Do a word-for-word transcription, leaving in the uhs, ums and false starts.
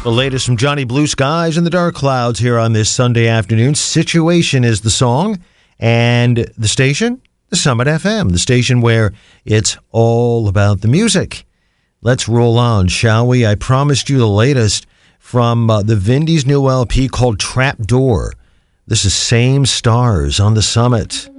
The latest from Johnny Blue Skies and the Dark Clouds here on this Sunday afternoon. Situation is the song, and the station, the Summit F M, the station where it's all about the music. Let's roll on, shall we? I promised you the latest from uh, the Vindy's new L P called Trapdoor. This is Same Stars on the Summit.